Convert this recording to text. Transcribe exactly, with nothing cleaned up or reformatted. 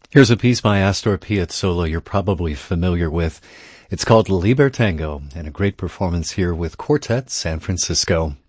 Here's a piece by Astor Piazzolla you're probably familiar with. It's called Libertango, and a great performance here with Quartet San Francisco.